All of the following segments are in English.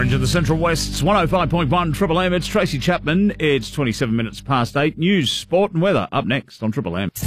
Orange in the Central West's 105.1 Triple M. It's Tracy Chapman. It's 27 minutes past 8. News, sport and weather up next on Triple M.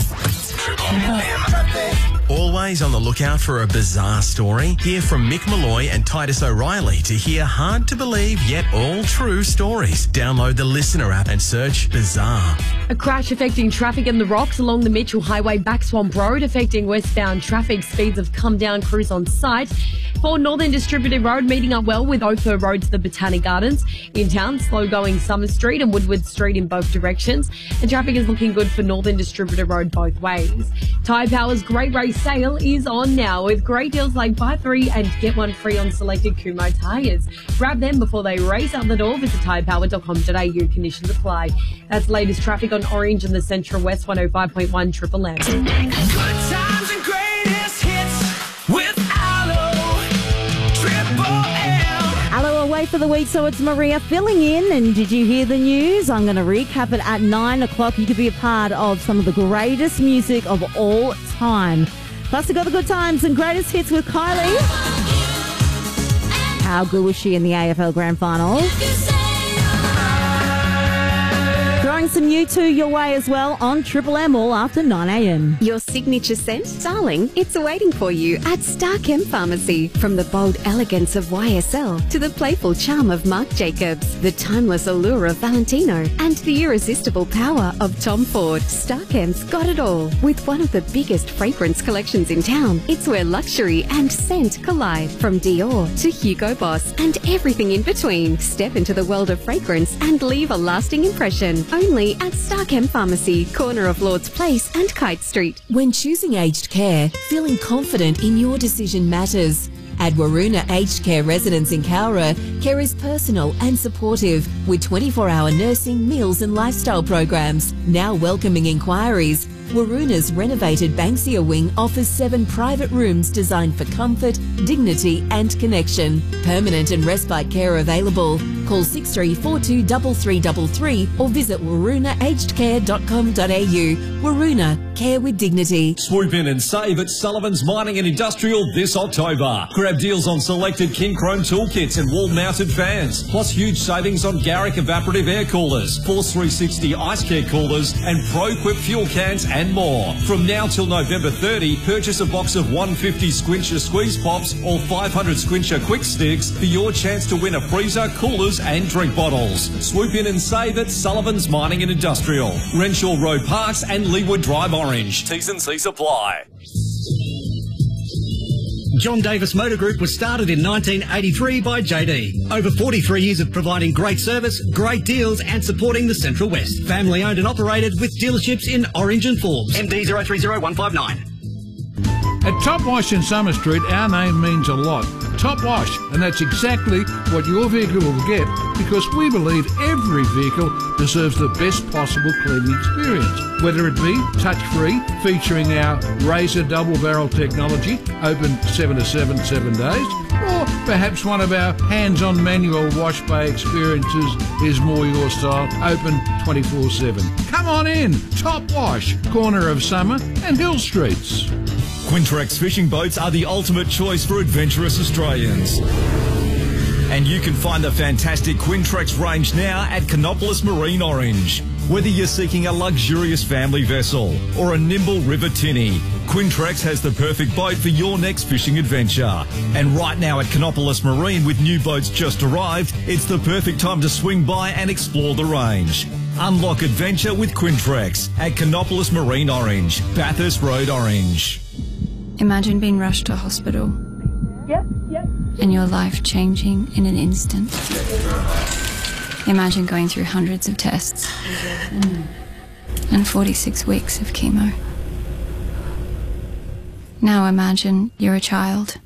Always on the lookout for a bizarre story? Hear from Mick Malloy and Titus O'Reilly to hear hard-to-believe yet all-true stories. Download the Listener app and search Bizarre. A crash affecting traffic in the rocks along the Mitchell Highway back Swamp Road, affecting westbound traffic. Speeds have come down, crews on site. For Northern Distributor Road, meeting up well with Ophir Road to the Botanic Gardens. In town, slow-going Summer Street and Woodward Street in both directions. And traffic is looking good for Northern Distributor Road both ways. Tyre Power's Great Race sale is on now with great deals like buy 3 and get 1 free on selected Kumho tyres. Grab them before they race out the door. Visit tyrepower.com.au. Conditions apply. That's the latest traffic on Orange in the Central West 105.1 Triple M. Good times and greatest hits with Aloe, Triple M. Aloe away for the week, so it's Maria filling in. And did you hear the news? I'm going to recap it at 9 o'clock. You could be a part of some of the greatest music of all time. Plus, we got the good times and greatest hits with Kylie. How good was she in the AFL Grand Final? Throwing some U2 your way as well on Triple M all after 9 a.m. Your signature scent? Darling, it's awaiting for you at Starchem Pharmacy. From the bold elegance of YSL to the playful charm of Marc Jacobs, the timeless allure of Valentino, and the irresistible power of Tom Ford, Starchem's got it all. With one of the biggest fragrance collections in town, it's where luxury and scent collide. From Dior to Hugo Boss and everything in between. Step into the world of fragrance and leave a lasting impression. Only at Starchem Pharmacy, corner of Lord's Place and Kite Street. When choosing aged care, feeling confident in your decision matters. At Waroona Aged Care Residence in Cowra, care is personal and supportive with 24-hour nursing, meals and lifestyle programs. Now welcoming inquiries, Waroona's renovated Banksia wing offers 7 private rooms designed for comfort, dignity and connection. Permanent and respite care available. Call 6342 3333 or visit waroonaagedcare.com.au. Waroona, care with dignity. Swoop in and save at Sullivan's Mining and Industrial this October. Grab deals on selected King Chrome toolkits and wall-mounted fans, plus huge savings on Garrick evaporative air coolers, Force 360 ice care coolers and ProQuip fuel cans and more. From now till November 30, purchase a box of 150 Squincher squeeze pops or 500 Squincher quick sticks for your chance to win a freezer, coolers and drink bottles. Swoop in and save at Sullivan's Mining and Industrial, Renshaw Road Parks and Leeward Drive Orange. T's and C's apply. John Davis Motor Group was started in 1983 by JD. Over 43 years of providing great service, great deals and supporting the Central West. Family owned and operated with dealerships in Orange and Forbes. MD 030159. At Top Wash in Summer Street, our name means a lot. Top Wash, and that's exactly what your vehicle will get because we believe every vehicle deserves the best possible cleaning experience. Whether it be touch-free, featuring our Razor double-barrel technology, open 7 to 7 days, or perhaps one of our hands-on manual wash bay experiences is more your style, open 24/7. Come on in, Top Wash, corner of Summer and Hill Streets. Quintrex fishing boats are the ultimate choice for adventurous Australians. And you can find the fantastic Quintrex range now at Canopolis Marine Orange. Whether you're seeking a luxurious family vessel or a nimble river tinny, Quintrex has the perfect boat for your next fishing adventure. And right now at Canopolis Marine, with new boats just arrived, it's the perfect time to swing by and explore the range. Unlock adventure with Quintrex at Canopolis Marine Orange, Bathurst Road Orange. Imagine being rushed to hospital. Yep. And your life changing in an instant. Imagine going through hundreds of tests and 46 weeks of chemo. Now imagine you're a child.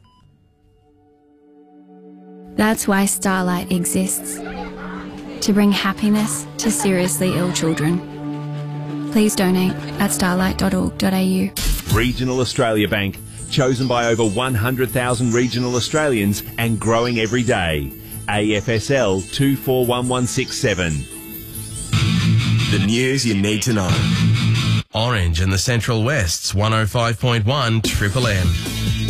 That's why Starlight exists. To bring happiness to seriously ill children. Please donate at starlight.org.au. Regional Australia Bank, chosen by over 100,000 regional Australians and growing every day. AFSL 241167. The news you need to know. Orange in the Central West's 105.1 Triple M.